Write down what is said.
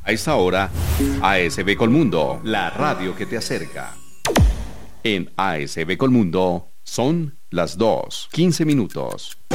A esta hora, ASB Colmundo, la radio que te acerca. En ASB Colmundo son las 2:15.